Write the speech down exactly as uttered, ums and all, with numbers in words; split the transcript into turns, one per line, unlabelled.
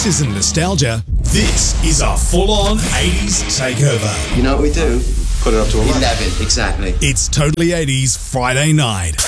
This isn't nostalgia. This is a full-on eighties takeover.
You know what we do?
Put it up to eleven.
eleven, exactly.
It's Totally eighties Friday night.